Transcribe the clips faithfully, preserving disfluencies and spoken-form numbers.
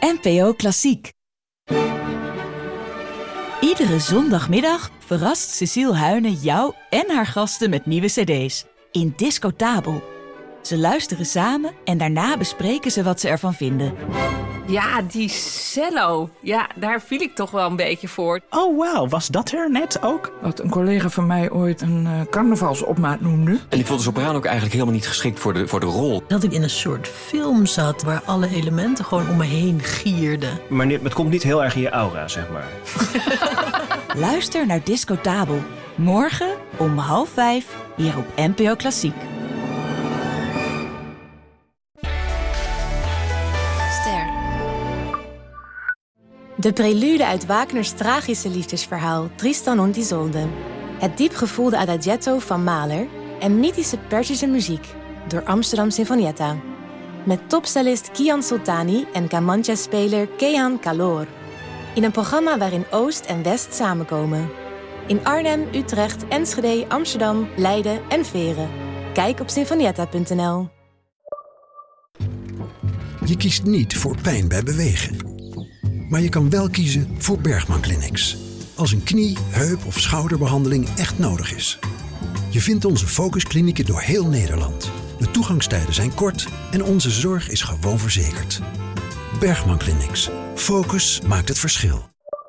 N P O Klassiek. Iedere zondagmiddag verrast Cecile Huyne jou en haar gasten met nieuwe cd's in Discotabel. Ze luisteren samen en daarna bespreken ze wat ze ervan vinden. Ja, die cello. Ja, daar viel ik toch wel een beetje voor. Oh, wauw. Was dat er net ook? Wat een collega van mij ooit een uh, carnavalsopmaat noemde. En ik vond de sopraan ook eigenlijk helemaal niet geschikt voor de, voor de rol. Dat ik in een soort film zat waar alle elementen gewoon om me heen gierden. Maar het komt niet heel erg in je aura, zeg maar. Luister naar Discotabel. Morgen om half vijf hier op N P O Klassiek. De prelude uit Wagners tragische liefdesverhaal Tristan und Isolde. Het diepgevoelde adagietto van Mahler en mythische Perzische muziek door Amsterdam Sinfonietta. Met topcellist Kian Soltani en Kamancha-speler Kehan Kalor. In een programma waarin Oost en West samenkomen. In Arnhem, Utrecht, Enschede, Amsterdam, Leiden en Veren. Kijk op sinfonietta punt n l. Je kiest niet voor pijn bij bewegen. Maar je kan wel kiezen voor Bergman Clinics. Als een knie-, heup- of schouderbehandeling echt nodig is. Je vindt onze focusklinieken door heel Nederland. De toegangstijden zijn kort en onze zorg is gewoon verzekerd. Bergman Clinics. Focus maakt het verschil.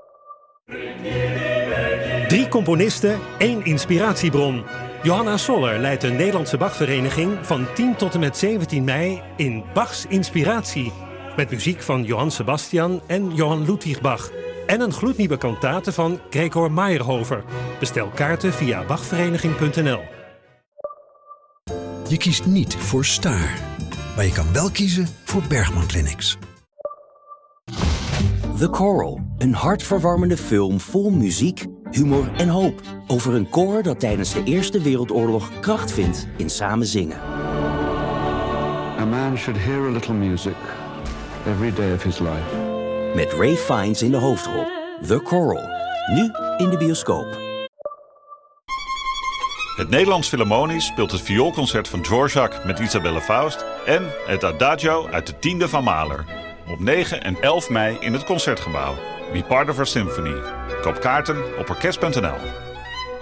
Drie componisten, één inspiratiebron. Johanna Soller leidt de Nederlandse Bachvereniging van tien tot en met zeventien mei in Bachs Inspiratie. Met muziek van Johann Sebastian en Johann Ludwig Bach. En een gloednieuwe kantate van Gregor Meyerhofer. Bestel kaarten via bachvereniging punt n l. Je kiest niet voor Staar. Maar je kan wel kiezen voor Bergman Clinics. The Choral, een hartverwarmende film vol muziek, humor en hoop. Over een koor dat tijdens de Eerste Wereldoorlog kracht vindt in samen zingen. A man should hear a little music every day of his life. Met Ray Fiennes in de hoofdrol. The Choral. Nu in de bioscoop. Het Nederlands Philharmonisch speelt het vioolconcert van Dvorak met Isabelle Faust en het Adagio uit de tiende van Mahler. Op negen en elf mei in het Concertgebouw. Be part of our symphony. Koop kaarten op orkest punt n l.